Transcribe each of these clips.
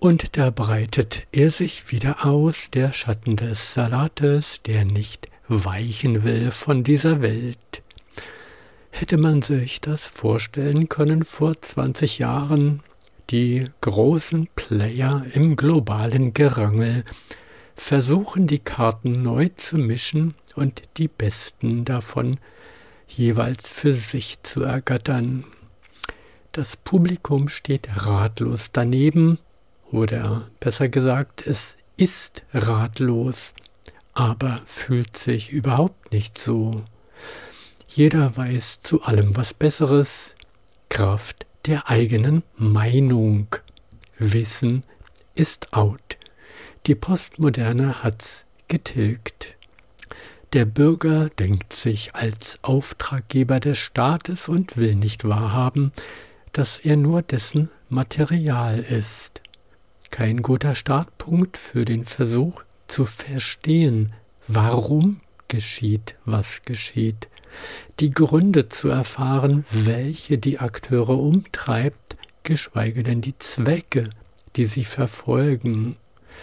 Und da breitet er sich wieder aus, der Schatten des Salates, der nicht weichen will von dieser Welt. Hätte man sich das vorstellen können vor 20 Jahren? Die großen Player im globalen Gerangel versuchen die Karten neu zu mischen und die besten davon jeweils für sich zu ergattern. Das Publikum steht ratlos daneben, oder besser gesagt, es ist ratlos, aber fühlt sich überhaupt nicht so. Jeder weiß zu allem was Besseres, Kraft der eigenen Meinung. Wissen ist out. Die Postmoderne hat's getilgt. Der Bürger denkt sich als Auftraggeber des Staates und will nicht wahrhaben, dass er nur dessen Material ist. Kein guter Startpunkt für den Versuch zu verstehen, warum geschieht, was geschieht. Die Gründe zu erfahren, welche die Akteure umtreibt, geschweige denn die Zwecke, die sie verfolgen.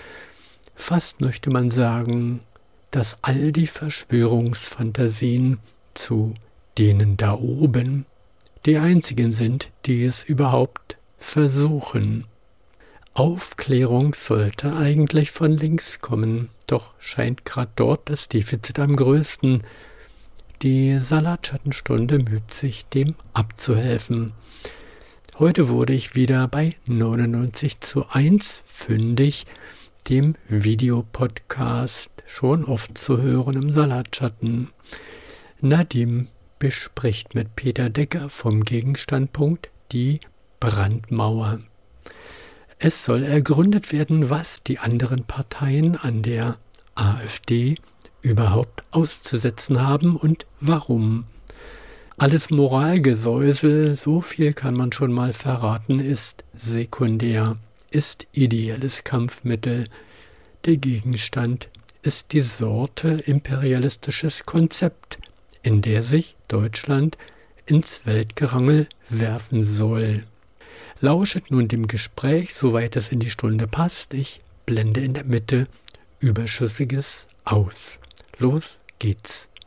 Fast möchte man sagen, dass all die Verschwörungsfantasien zu denen da oben die einzigen sind, die es überhaupt versuchen. Aufklärung sollte eigentlich von links kommen, doch scheint gerade dort das Defizit am größten. Die Salatschattenstunde müht sich, dem abzuhelfen. Heute wurde ich wieder bei 99:1 fündig, dem Videopodcast, schon oft zu hören im Salatschatten. Nadim bespricht mit Peter Decker vom Gegenstandpunkt die Brandmauer. Es soll ergründet werden, was die anderen Parteien an der AfD überhaupt auszusetzen haben und warum. Alles Moralgesäusel, so viel kann man schon mal verraten, ist sekundär, ist ideelles Kampfmittel. Der Gegenstand ist die Sorte imperialistisches Konzept, in der sich Deutschland ins Weltgerangel werfen soll. Lauschet nun dem Gespräch, soweit es in die Stunde passt. Ich blende in der Mitte Überschüssiges aus. Los geht's.